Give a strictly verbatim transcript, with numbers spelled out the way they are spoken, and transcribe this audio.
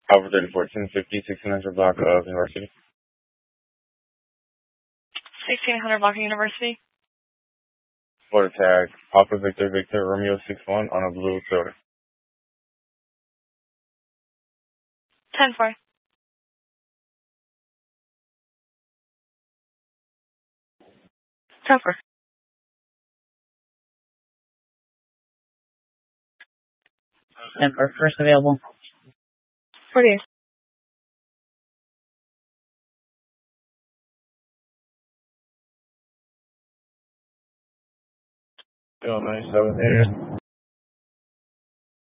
Alpha thirty-four, ten fifty, sixteen hundred block of University. sixteen hundred block of University. Florida tag, Alpha Victor Victor Romeo six one on a blue Toyota. ten four. ten four. ten four, first available. forty-eight. Yo, nine seven eight.